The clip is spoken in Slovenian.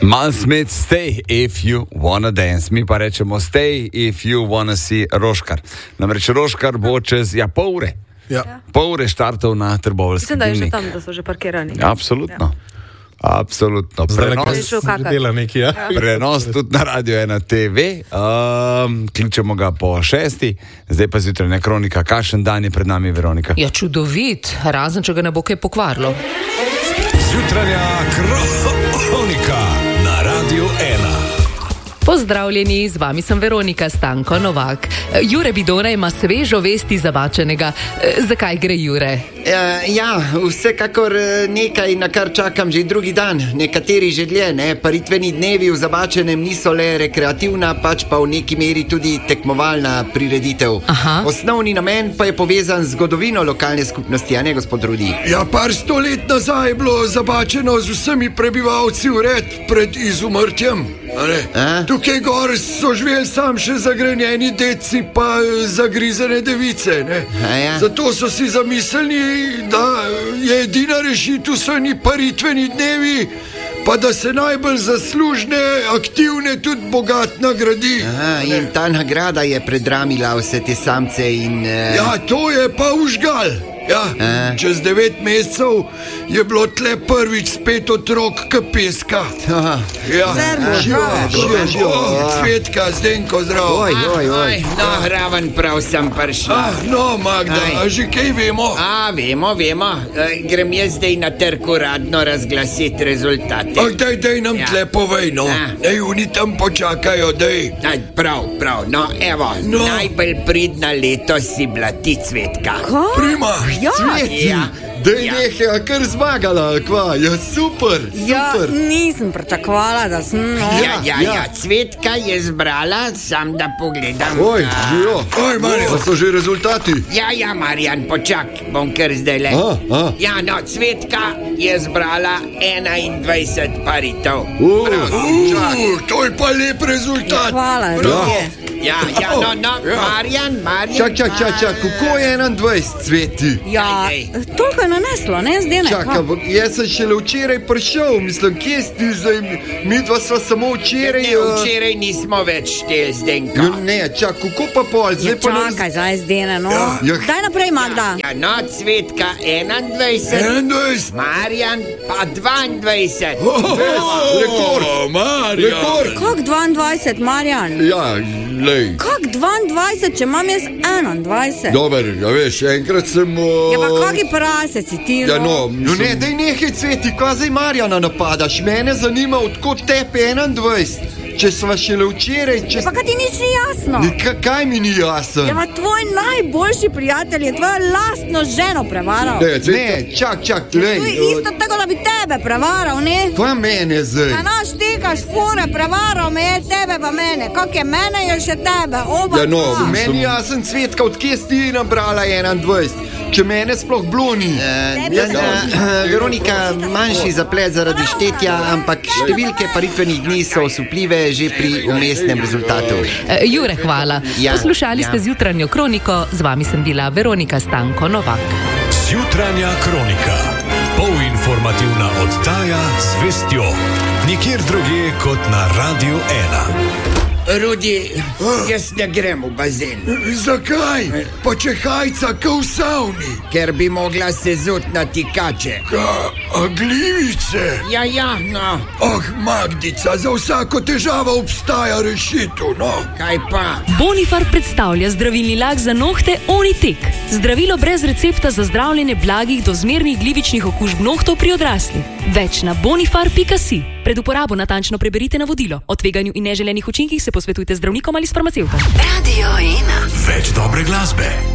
Mal Smith, stay if you wanna dance. Mi pa rečemo stay if you wanna see Roškar. Namreč Roškar bo čez pol ure. Ja. Pol ure štartov na Trboveljski Mislim, da je že dimnik. tam, da so že parkirani. Absolutno. Absolutno. Prenos tudi na Radio 1 TV. Kličemo ga po 6. Zdaj pa zjutrajna kronika. Kakšen dan je pred nami, Veronika? Ja, čudovit, razen če ga ne bo kaj pokvarilo. Zjutrajna kronika na Radio 1. Pozdravljeni, z vami sem Veronika Stanko Novak. Jure Bidona ima svežo vesti zabačenega. Zakaj gre, Jure? Vsekakor nekaj, na kar čakam že drugi dan. Nekateri že dlje, ne? Paritveni dnevi v zabačenem niso le rekreativna, pač pa v neki meri tudi tekmovalna prireditev. Aha. Osnovni namen pa je povezan z zgodovino lokalne skupnosti, a ne, gospod Rudi? Ja, par 100 let nazaj je bilo zabačeno z vsemi prebivalci vred pred izumrtjem. Tukaj gor so živeli sam še zagrenjeni deci pa zagrizene device, ne? Zato so si zamislili, da je edina rešitev so ni paritveni dnevi, pa da se najbolj zaslužne, aktivne tudi bogat nagradi. In ta nagrada je predramila vse te samce in... Ja, to je pa užgal. Čez 9 mesecev je bilo tle prvič spet otrok peska. Živo. Cvetka, Zdenko, zdravo. Raven prav sem prišla. No, Magda, a že kaj vemo? Vemo. Grem jaz zdaj na trg uradno razglasiti rezultate. Daj nam tle povej, no. Naj oni tam počakajo, daj. Prav, no, evo, najbolj pridna letos si bila ti, Cvetka. Prima. Cveti, daj nekaj, kar zmagala, kva, super. Nisem pričakovala, da sem... Cvetka je zbrala, sam da pogledam. Oj, Marjan, so že rezultati. Ja, Marjan, počak, bom kar zdaj le. Cvetka je zbrala 21 paritev. To je pa lep rezultat. Hvala, Marjan. Čak, kako je 21, Cveti? Toliko je naneslo, ne, Zdenek? Čakaj, jaz sem šele včeraj prišel, mislim, kje si zdaj, mi dva sva samo včeraj... Včeraj nismo več štel, Zdenko. Kako pa pol, zdaj pa... Čakaj, zdaj Zdene, no. Daj naprej, Magda. Cvetka 21, Marjan pa 22. Rekord, Marjan. Kak 22, Marjan? Lej. Kak 22, če imam jaz 21? Dober, veš, enkrat sem... Pa kaki prase si ti, no? Daj nekaj, Cveti, kaj zdaj Marjana napadaš? Mene zanima, odkot tepe 21. Če sva šele včeraj... Pa kaj ti nič ni jasno? Kaj mi ni jasno? Tvoj najboljši prijatelj je tvojo lastno ženo prevaral. Čak, lej. To je isto tako, da bi tebe prevaral, ne? Kaj mene zdaj? Štekaš fore, prevaral me je tebe pa mene. Kak je mene, je še tebe, oba dva. Meni jasen, Cvetka, odkje si nabrala 21? Če mene sploh bloni. Veronika, manjši zaplet zaradi štetja, ampak številke paritvenih dni so osupljive že pri umestnem rezultatu. Jure, hvala. Poslušali ste zjutranjo kroniko, z vami sem bila Veronika Stanko Novak. Zjutranja kronika. Polinformativna oddaja z vestjo. Nikjer drugje kot na Radio 1. Rudi, jaz ne grem v bazen. Zakaj? Pa če hajca, ka v savni. Ker bi mogla se zut na tikače. A glivice? No. Magdica, za vsako težavo obstaja rešitev, no. Kaj pa? Bonifar predstavlja zdravilni lak za nohte Onitek. Zdravilo brez recepta za zdravljenje blagih do zmernih glivičnih okužb nohtov pri odraslih. Več na bonifar.si. Pred uporabo natančno preberite navodilo. O tveganju in neželenih učinkih se posvetujte z zdravnikom ali s farmacevtom. Radio 1. Več dobre glasbe.